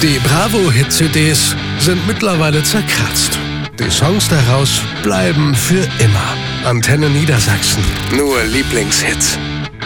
Die Bravo-Hit-CDs sind mittlerweile zerkratzt. Die Songs daraus bleiben für immer. Antenne Niedersachsen. Nur Lieblingshits.